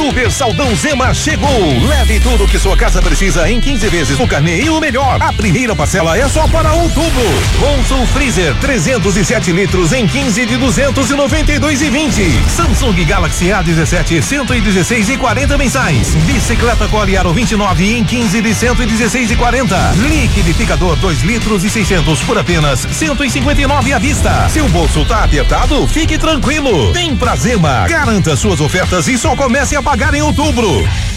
Super Saldão Zema chegou. Leve tudo que sua casa precisa em 15 vezes no carnê e o melhor, a primeira parcela é só para outubro. Consul Freezer 307 litros em 15 de 292,20. Samsung Galaxy A17 116,40 mensais. Bicicleta Core Aro 29 em 15 de 116,40. Liquidificador 2 litros e 600 por apenas 159 à vista. Seu bolso tá apertado? Fique tranquilo. Vem pra Zema. Garanta suas ofertas e só comece a pagar em outubro.